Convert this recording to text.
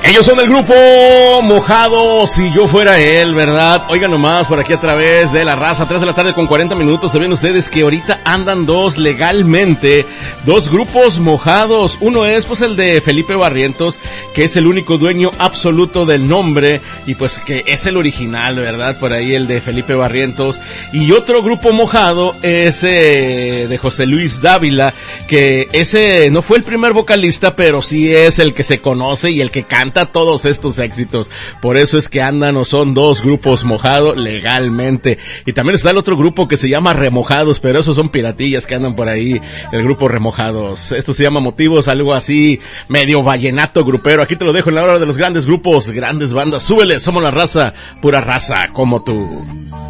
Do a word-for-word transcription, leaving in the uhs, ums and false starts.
Ellos son el grupo Mojados, si yo fuera él, ¿verdad? Oigan nomás, por aquí a través de La Raza, tres de la tarde con cuarenta minutos, se ven ustedes que ahorita andan dos legalmente, dos grupos mojados. Uno es pues el de Felipe Barrientos, que es el único dueño absoluto del nombre, y pues que es el original, ¿verdad? Por ahí el de Felipe Barrientos. Y otro grupo mojado es eh, de José Luis Dávila, que ese no fue el primer vocalista, pero sí es el que se conoce y el que canta todos estos éxitos. Por eso es que andan o son dos grupos mojados legalmente. Y también está el otro grupo que se llama Remojados, pero esos son piratillas que andan por ahí, el grupo Remojados. Esto se llama Motivos, algo así medio vallenato grupero. Aquí te lo dejo en la hora de los grandes grupos, grandes bandas. Súbele, somos La Raza, pura raza como tú.